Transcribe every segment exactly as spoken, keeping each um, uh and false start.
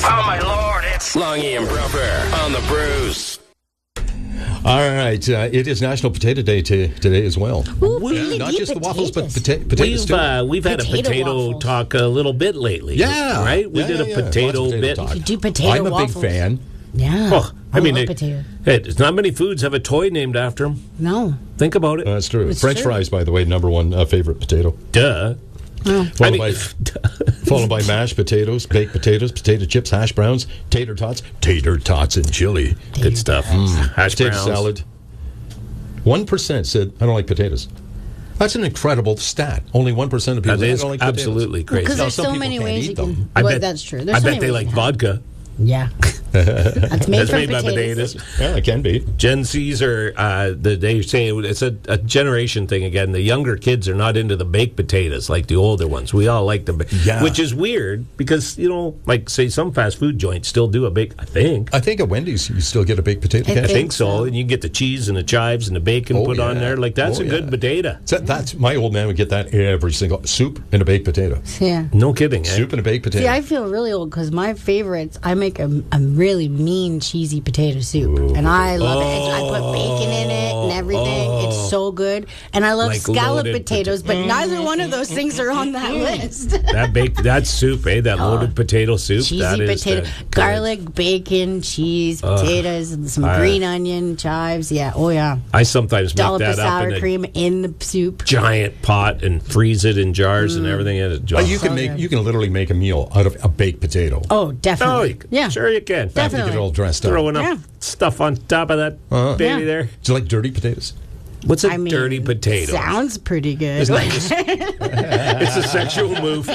Oh, my Lord, it's Longy and Brumper on the Bruce. All right, uh, it is National Potato Day t- today as well. Ooh, Yeah, we not eat just the waffles, but potatoes. pota- potatoes We've too. uh, we've had Potato a potato waffles. talk a little bit lately. yeah, right. We Yeah, did yeah, a yeah. potato, Lots of bit. talk. You do potato I'm a waffles. big fan. Yeah. Oh, I, I mean, love it, potato. hey, it's not many foods have a toy named after them. No. Think about it. That's true. It's French true. fries, by the way, number one uh, favorite potato. Duh. Oh. Followed, I mean, by, followed by mashed potatoes, baked potatoes, potato chips, hash browns, tater tots, tater tots and chili, good stuff. Mm. Hash potato browns. salad. One percent said, I don't like potatoes. That's an incredible stat. Only one percent of people That say, I is don't like potatoes. absolutely crazy. Because Now, there's some so people many can't ways eat you them. can. I well, bet that's true. There's I so bet many they ways like you can have vodka. it. Yeah. That's made That's from made by potatoes. potatoes. Yeah, it can be. Gen Zs are, uh, the, they say it's a, a generation thing again. The younger kids are not into the baked potatoes like the older ones. We all like them, Yeah. which is weird because, you know, like, say, some fast food joints still do a baked, I think. I think at Wendy's you still get a baked potato. I can't I you? think so. so. And you get the cheese and the chives and the bacon Oh, put on yeah. there. Like, that's Oh, a good yeah. potato. So that's my old man would get that every single soup and a baked potato. Yeah. No kidding, eh? Soup and a baked potato. See, I feel really old because my favorites, I make a, a really mean cheesy potato soup, and I love it. It's, I put bacon in it and everything. Oh. It's so good, and I love Like scallop loaded potatoes, but neither one of those things are on that list. That baked, that soup, eh? That loaded potato soup. Oh. Cheesy that is potato, the- garlic, bacon, cheese, potatoes, and some I- green onion, chives. Yeah, oh yeah, I sometimes make dollop that of up sour in a cream in the soup. giant pot and freeze it in jars and everything. In it. Uh, you So can make good. you can literally make a meal out of a baked potato. Oh, Oh, definitely. you, yeah, sure you can. Have to get definitely. it all dressed up. Throw enough Yeah. stuff on top of that Uh-huh. baby Yeah. there. Do you like dirty potatoes? What's a I mean, dirty potato? Sounds pretty good. Isn't that just- it's a sexual move.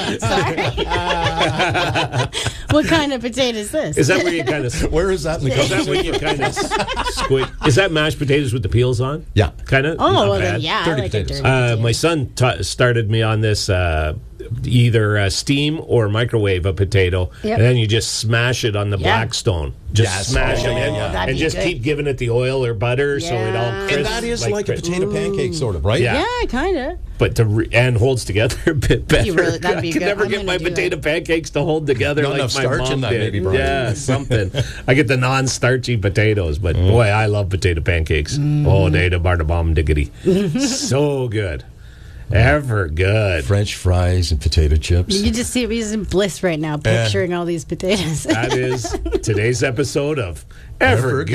What kind of potato is this? Is that where you kind of? Where is that in the Is that when you kind of squid? Is that mashed potatoes with the peels on? Yeah. Kind of. Oh, well, then, yeah, Dirty I like potatoes. a dirty Uh, potato. my son ta started me on this uh, either uh, steam or microwave a potato, Yep. and then you just smash it on the Yeah. Blackstone. Just Yes. smash Oh, it in, yeah. That'd and be just good. keep giving it the oil or butter so it all Yeah. crisp. And that is like, a crisp. potato pancake, sort of, right? Yeah. Yeah, kind of. But to re- and holds together a bit better. You really- that'd be I can good. never I'm get gonna my do potato that. pancakes to hold together Not like enough my starch mom in that, did. maybe, Brian. Yeah, something. I get the non-starchy potatoes, but Mm. boy, I love potato pancakes. Mm. Oh, they the bar the bomb diggity, so good, ever good. French fries and potato chips. You can just see he's in bliss right now, picturing all these potatoes. That is today's episode of Ever Ever Good.